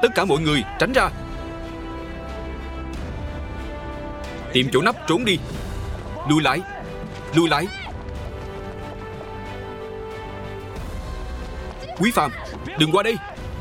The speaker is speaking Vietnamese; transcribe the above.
Tất cả mọi người tránh ra. Tìm chỗ nấp trốn đi. Lùi lại. Lùi lại. Quý Phàm, đừng qua đây.